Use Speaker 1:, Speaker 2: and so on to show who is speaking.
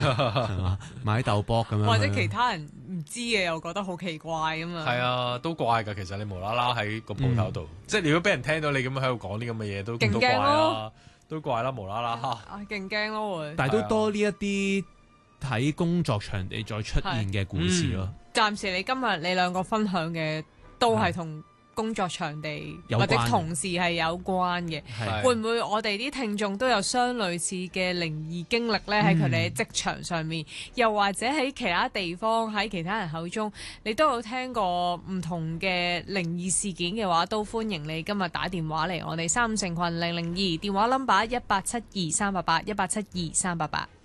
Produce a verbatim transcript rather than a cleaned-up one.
Speaker 1: 買豆卜咁樣，
Speaker 2: 或者其他人唔知嘅又覺得好奇怪咁嘛。
Speaker 3: 係啊，都怪㗎。其實你無啦啦喺個鋪頭度，嗯、即係如果俾人聽到你咁樣喺度講啲咁嘅嘢，都都怪啦，都怪啦，無啦啦嚇。
Speaker 2: 啊，勁驚咯會！
Speaker 1: 但係都多呢一啲喺工作場地再出現嘅故事咯。
Speaker 2: 暫時你今日你兩個分享嘅都係同工作場地或者同事係有關嘅，會唔會我哋啲聽眾都有相類似嘅靈異經歷呢？喺佢哋嘅職場上面，嗯、又或者喺其他地方喺其他人口中，你都有聽過唔同嘅靈異事件嘅話，都歡迎你今日打電話嚟我哋三五成群零零二電話 number 一八七二三八八一八七二三八八。